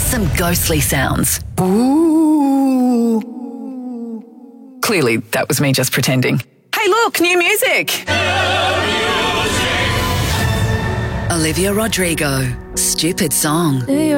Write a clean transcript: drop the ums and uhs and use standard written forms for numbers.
some ghostly sounds. Ooh. Clearly, that was me just pretending. Hey, look, new music. Olivia Rodrigo, Stupid Song.